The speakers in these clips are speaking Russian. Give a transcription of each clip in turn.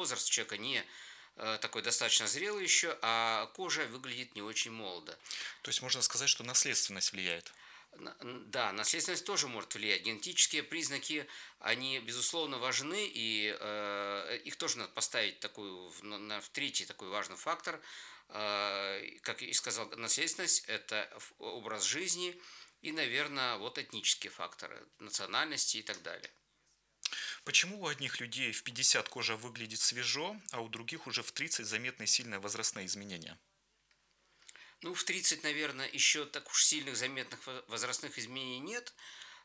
возраст у человека не такой достаточно зрелый еще, а кожа выглядит не очень молодо. То есть можно сказать, что наследственность влияет. Да, наследственность тоже может влиять. Генетические признаки, они, безусловно, важны, и их тоже надо поставить такую, в третий такой важный фактор. Как я и сказал, наследственность – это образ жизни и, наверное, вот этнические факторы, национальности и так далее. Почему у одних людей в 50 кожа выглядит свежо, а у других уже в 30 заметны сильные возрастные изменения? Ну, в 30, наверное, еще так уж сильных заметных возрастных изменений нет.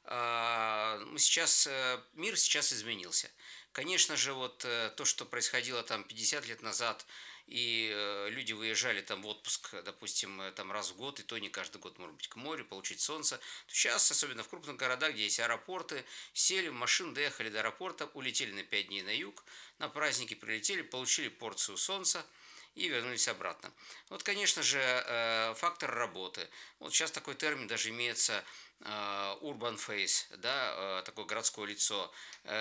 Мир сейчас изменился. Конечно же, вот то, что происходило там 50 лет назад, и люди выезжали там в отпуск, допустим, там раз в год, и то не каждый год, может быть, к морю, получить солнце. То сейчас, особенно в крупных городах, где есть аэропорты, сели в машину, доехали до аэропорта, улетели на 5 дней на юг, на праздники прилетели, получили порцию солнца, и вернулись обратно. Вот, конечно же, фактор работы. Вот сейчас такой термин даже имеется, urban face, да, такое городское лицо.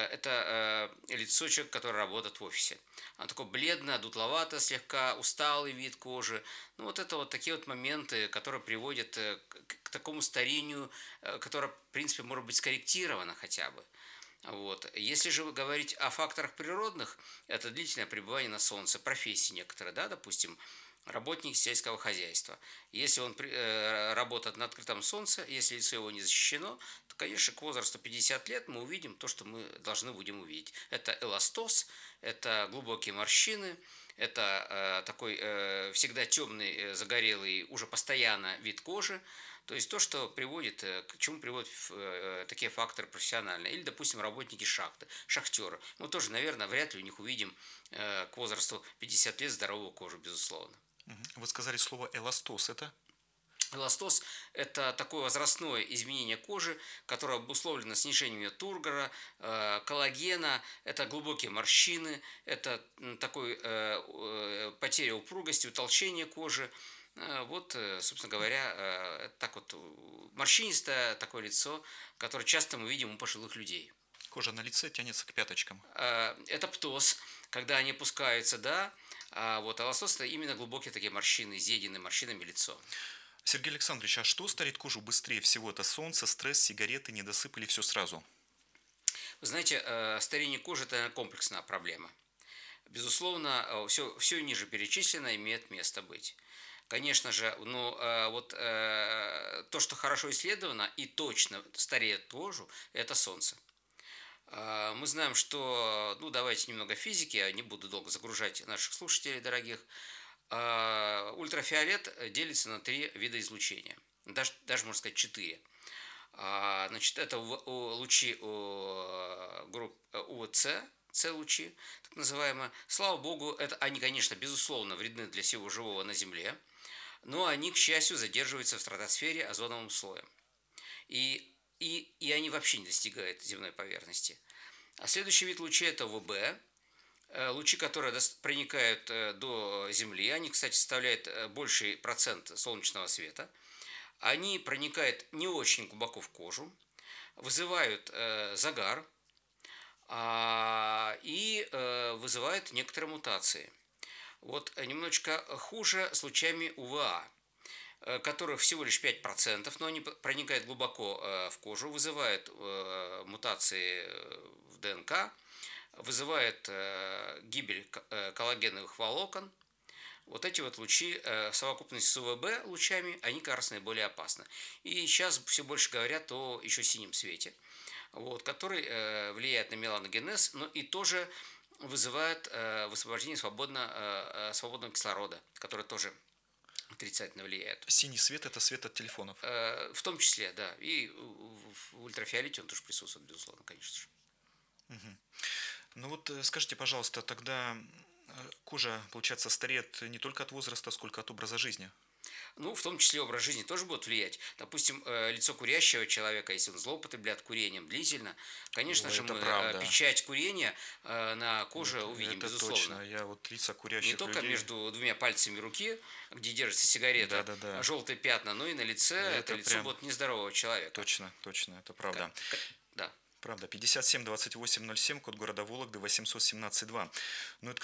Это лицо человека, который работает в офисе. Оно такое бледное, дутловато, слегка усталый вид кожи. Ну, вот это вот такие вот моменты, которые приводят к такому старению, которое, в принципе, может быть скорректировано хотя бы. Вот. Если же вы говорить о факторах природных, это длительное пребывание на солнце, профессии некоторые, да, допустим, работник сельского хозяйства. Если он работает на открытом солнце, если лицо его не защищено, то, конечно, к возрасту 50 лет мы увидим то, что мы должны будем увидеть. Это эластоз, это глубокие морщины, это такой всегда темный, загорелый, уже постоянно вид кожи. То есть то, что приводит, к чему приводят такие факторы профессиональные. Или, допустим, работники шахты, шахтеры. Мы тоже, наверное, вряд ли у них увидим к возрасту 50 лет здоровую кожу, безусловно. Вы сказали слово эластоз, это? Эластоз – это такое возрастное изменение кожи, которое обусловлено снижением ее тургора, коллагена, это глубокие морщины, это такой потеря упругости, утолщение кожи. Вот, собственно говоря, так вот морщинистое такое лицо, которое часто мы видим у пожилых людей. Кожа на лице тянется к пяточкам. Это птоз, когда они опускаются, да, а вот эластоз – это именно глубокие такие морщины, изъеденные морщинами лицо. Сергей Александрович, а что старит кожу быстрее всего? Это солнце, стресс, сигареты, недосып или все сразу? Вы знаете, старение кожи – это комплексная проблема. Безусловно, все ниже перечисленное имеет место быть. Конечно же, но вот то, что хорошо исследовано и точно стареет кожу, это солнце. Мы знаем, что, ну давайте немного физики, я не буду долго загружать наших слушателей дорогих. Ультрафиолет делится на три вида излучения, даже можно сказать четыре. Значит, это лучи групп УВЦ, С-лучи, так называемые. Слава богу, они, конечно, безусловно, вредны для всего живого на Земле, но они, к счастью, задерживаются в стратосфере озоновым слоем. И они вообще не достигают земной поверхности. А следующий вид лучей – это ВБ, лучи, которые проникают до Земли. Они, кстати, составляют больший процент солнечного света. Они проникают не очень глубоко в кожу, вызывают загар и вызывают некоторые мутации. Вот немножечко хуже с лучами УВА, которых всего лишь 5%, но они проникают глубоко в кожу, вызывают мутации в ДНК, вызывают гибель коллагеновых волокон. Вот эти вот лучи в совокупности с УВБ лучами, они как раз наиболее опасны. И сейчас все больше говорят о еще синем свете, вот, который влияет на меланогенез, но и тоже вызывает высвобождение свободного кислорода, который тоже отрицательно влияет. Синий свет – это свет от телефонов. В том числе, да. И в ультрафиолете он тоже присутствует, безусловно, конечно же. Ну вот скажите, пожалуйста, тогда кожа, получается, стареет не только от возраста, сколько от образа жизни? Ну, в том числе образ жизни тоже будет влиять. Допустим, лицо курящего человека, если он злоупотребляет курением длительно, конечно же, Это мы правда. печать курения на коже увидим, Это безусловно. точно. Я вот лица Не курящих только людей. между двумя пальцами руки, где держится сигарета, Да-да-да. желтые пятна, но и на лице. Это лицо прям будет нездорового человека. Точно, точно, это правда. Да. Правда. 57 28 07, код города Вологды 817 2. Ну, это